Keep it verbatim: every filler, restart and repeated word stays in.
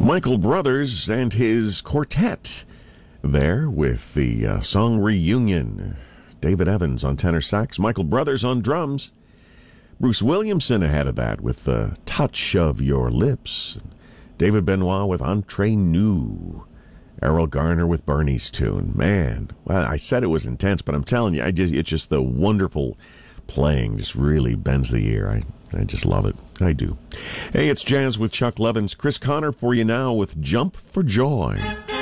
Michael Brothers and his quartet there with the uh, song Reunion. David Evans on tenor sax, Michael Brothers on drums, Bruce Williamson ahead of that with the touch of your lips, David Benoit with Entre Nous, Errol Garner with Bernie's tune. Man, well, I said it was intense, but I'm telling you, I just, it's just the wonderful playing just really bends the ear. I, I just love it. I do. Hey, it's Jazz with Chuck Levins. Chris Connor for you now with Jump for Joy.